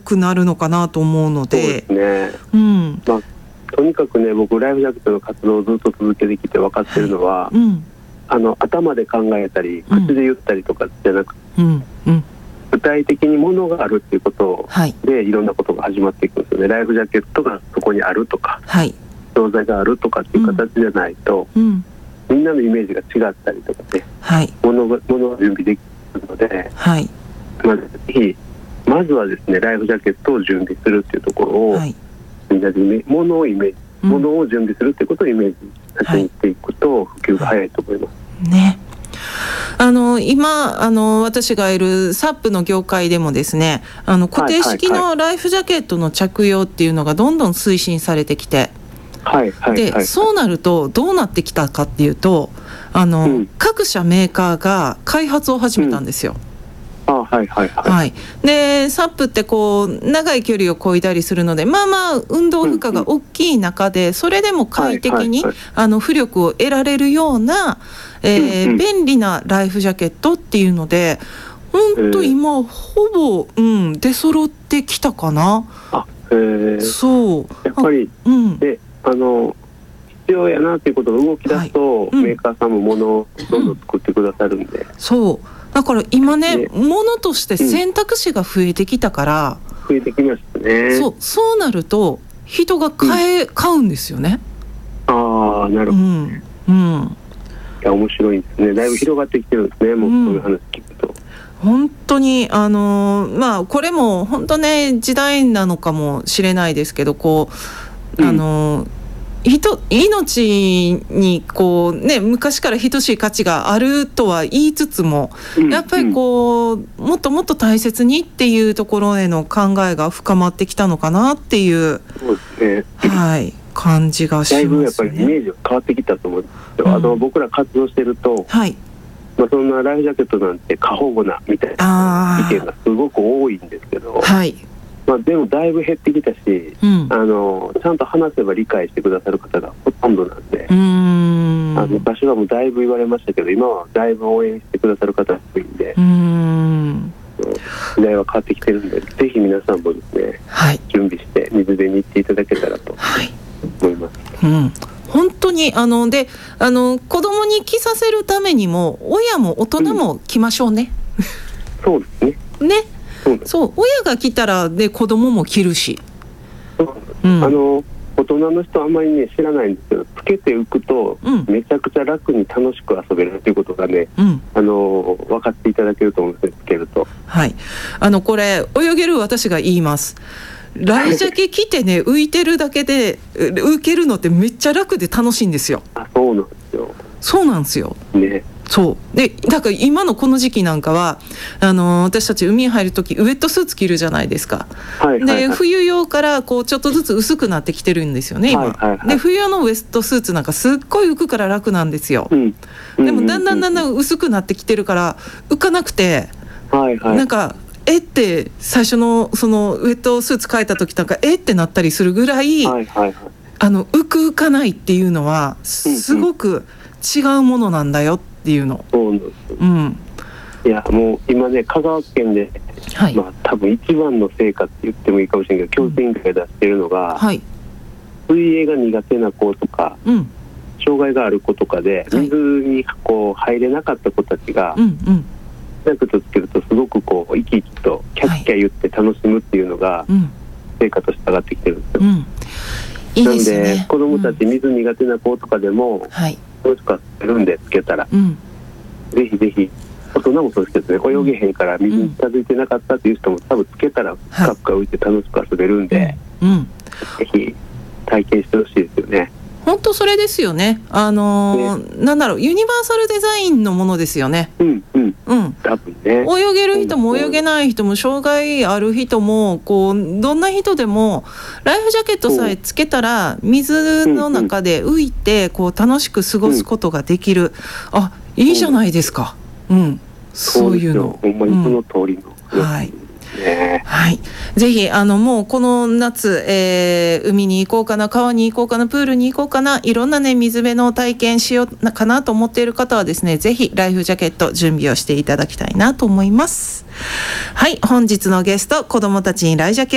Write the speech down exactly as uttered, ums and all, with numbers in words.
くなるのかなと思うので。 そうですね、 うんまあ、とにかくね、僕ライフジャケットの活動をずっと続けてきて分かってるのは、はい、うん、あの頭で考えたり口で言ったりとかじゃなくて、うんうん、具体的にものがあるっていうことで、はい、いろんなことが始まっていくんですよね。ライフジャケットがそこにあるとか、はい、商材があるとかっていう形じゃないと、うん、みんなのイメージが違ったりとかね、はい、ものがものが準備できるので、はい、まずぜひまずはですね、ライフジャケットを準備するっていうところを、はい、みんなでものをイメージ、うん、ものを準備するっていうことをイメージさせにしていくと普及が早いと思います、はい、ね。 あの今あの私がいるサップの業界でもですね、あの固定式のライフジャケットの着用っていうのがどんどん推進されてきて、はいはいはい、でそうなるとどうなってきたかっていうと、あの、うん、各社メーカーが開発を始めたんですよ、うん、あ、はいはいはい、はい、でサップってこう長い距離を漕いだりするので、まあまあ運動負荷が大きい中で、それでも快適に、はいはいはい、あの浮力を得られるような、えーうんうん、便利なライフジャケットっていうので、本当今ほぼ、うん、出揃ってきたかな。あ、へー、そうやっぱり、うん、であの必要やなっていうことが動き出すと、はい、うん、メーカーさんも物をどんどん作ってくださるんで、うん、そうだから今ね、ね、物として選択肢が増えてきたから、うん、増えてきましたね。そう、そうなると人が買え、うん、買うんですよね。ああ、なるほど、うんうん、いや面白いですね。だいぶ広がってきてるんですね、もうこういう話聞くと、うん、本当にあのー、まあこれも本当ね時代なのかもしれないですけど、こうあのーうん人命にこう、ね、昔から等しい価値があるとは言いつつも、うん、やっぱりこう、うん、もっともっと大切にっていうところへの考えが深まってきたのかなっていう、そうですね、はい、感じがしますね。だいぶやっぱりイメージが変わってきたと思うんですよ、うん、あの僕ら活動してると、はい、まあ、そんなライフジャケットなんて過保護なみたいな意見がすごく多いんですけど、はい、まあ、でもだいぶ減ってきたし、うん、あのちゃんと話せば理解してくださる方がほとんどなんで、うーん、あの昔はもうだいぶ言われましたけど、今はだいぶ応援してくださる方が多いんで、うーん、時代は変わってきてるんで、ぜひ皆さんもですね、はい、準備して水辺に行っていただけたらと思います、はい、うん、本当にあのであの子供に着させるためにも親も大人も着ましょうね、うん、そうですね。ね、そう親が着たらで子供も着るし、うん、あの大人の人はあんまりね知らないんですけど、つけて浮くとめちゃくちゃ楽に楽しく遊べるということがね、うん、あの分かっていただけると思うんですよ、つけると。はい、あのこれ泳げる私が言います。ライジャケ着てね浮いてるだけで浮けるのってめっちゃ楽で楽しいんですよ。あ、そうなんですよ。そうなんですよ。ね。そうでだから今のこの時期なんかはあの私たち海に入るときウェットスーツ着るじゃないですか、はいはいはい、で冬用からこうちょっとずつ薄くなってきてるんですよね今、はいはいはい、で冬用のウェットスーツなんかすっごい浮くから楽なんですよ、うん、でもだんだんだんだん薄くなってきてるから浮かなくて、はいはい、なんかえって最初のそのウェットスーツ変えた時なんかえってなったりするぐらい、はいはいはい、あの浮く浮かないっていうのはすごく違うものなんだよっていうの。そうなんです、うん、いやもう今ね香川県で、はい、まあ多分一番の成果って言ってもいいかもしれないけど、教育委員会が出しているのが、うん、はい、水泳が苦手な子とか、うん、障害がある子とかで水にこう入れなかった子たちが、うんうん、ジャケットつけるとすごくこう生き生きとキャッキャ言って楽しむっていうのが、はい、成果として上がってきてるんですよ、うん、いいですね。なので子どもたち水苦手な子とかでも、うん、はい、もしかするんでつけたら、うん、ぜひぜひ大人もそうですけどね、泳げへんから水に近づいてなかったっていう人も多分つけたら深く浮いて楽しく遊べるんで、はい、うん、ぜひ体験してほしいですよね。本当それですよね。あのーね、なんだろう、ユニバーサルデザインのものですよね。うんうんうん。多分ね。泳げる人も泳げない人も障害ある人もこうどんな人でもライフジャケットさえつけたら水の中で浮いてこう楽しく過ごすことができる。あ、いいじゃないですか。うん。そういうの。ほんまにその通りの。うん、はい。ね、はい、ぜひあのもうこの夏、えー、海に行こうかな、川に行こうかな、プールに行こうかな、いろんなね水辺の体験しようかなと思っている方はですね、ぜひライフジャケット準備をしていただきたいなと思います。はい、本日のゲスト、子どもたちにライフジャケット